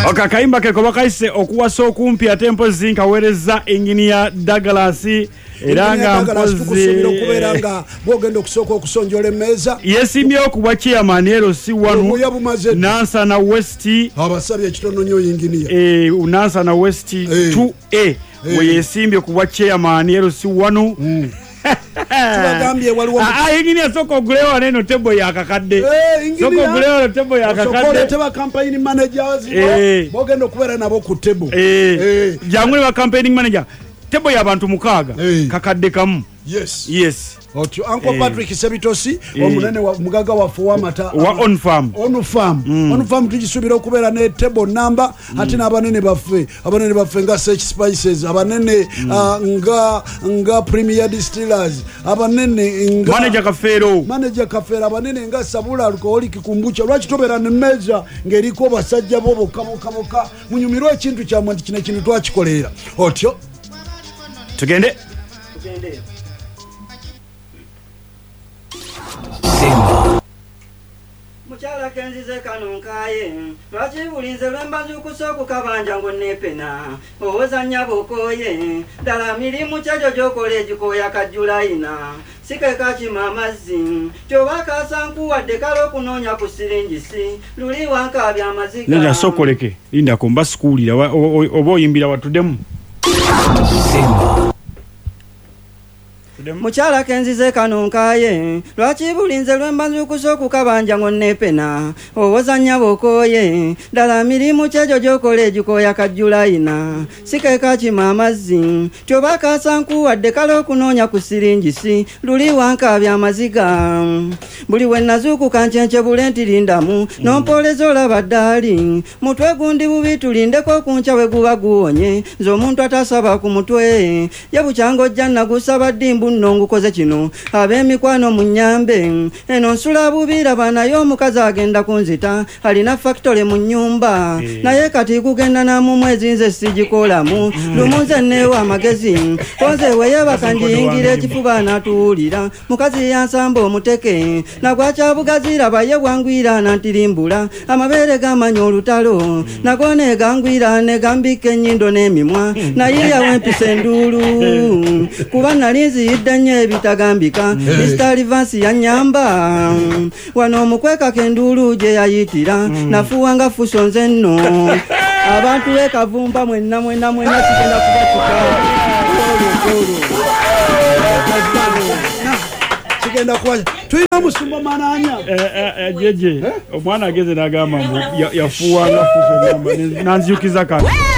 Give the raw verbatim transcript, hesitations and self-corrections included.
Okakayimba ke koba kaise okuwasa okumpi atempo zinka wereza engineer Douglas eranga mpozi okuberanga bogenda okusooka okusonjola emmeeza yesimye okubwa chairman ero si wanu Nansa na West abasabye ekitono nyo engineer eh Nansa na West two A we yesimbye kubwa chairman ero si wanu tubagambye waliwo ah engineer soko gulewa neno tebo yakakadde soko gulewa tebo yakakadde soko teba campaign managers bogenda okubeera nabo ku tebo eh jangule wa campaigning manager tebo y'abantu mukaaga kakadde kamu yes yes otyo Uncle Patrick Sebitosi omunene wa mugaga wa fuwa mata wa on farm on farm mm. on farm tujisubira okubeera ne table number mm. ati n'abanene baffe abanene baffe nga Search Spices abanene mm. uh, nga nga Premier Distillers abanene nga manager Kafero manager Kafero abanene nga Sabula Alcoholic Kumbucha lwaki tobera ne meza ngeriko basajja bobo kamo kamo ka munyumiro ekintu kya mwanti kine kintu twakikolera otyo tugende tugende Muchala kenzize kanunkaye lwaki bulinze lwembanzu kusooku kabanja ngo nepena owoza nyabo koye dala mirimu kyajo gyokole egikoya kajulaina sikeka kimamazi kyobaka sankuwadde kalo kunoonya ku siringisi luli wanka byamaziga nenda sokoleke linda komba skulira oba oyimbira watudemu Muchala kenzize kanunkaye lwaki bulinze lwembanzu kusooku kabanja ngo nepena owoza nyabo koye dala mirimu kyajo gyokole egikoya kajulaina sikeka kimamazi kyobaka sankuwadde kalo okunoonya ku siringisi luli wanka byamaziga buli wenazuku kanchenche bulenti lindamu nompoleza olaba ddali mutwe gundi bubi tulindeko kunca we guba guwonye z'omuntu atasaba ku mutwe yabucyango jjanna gusaba ddimbu nongu koze kino ab'emikwano mu nnyambe eno nsula bubira banayo omukazi agenda kunzita alina factory mu nnyumba naye kati kugenda namu mwezi nze sigikolamu lumunze neewa amagezi konze weyebaka njiyingira ekifuba natuwulira mukazi yansamba omuteke nagwakyabugazira baye bwangwira nantirimbula amabeere gamanya olutalo nago negangwira negambika ennyindo n'emimwa naye yawempisa enduulu kuba nali nziyidde nnyo ebitagambika mister Livans yanyamba wano omukweka kenduulu gye yayitira nafuwa nga fuso nze nno abantu ekavumba mwenna mwenna mwenna kigenda kubatuka kigenda kuba tuyina musumba mananya jeje omwana ageze nagamba yafuwa nga fuso namba nanziyukiza kati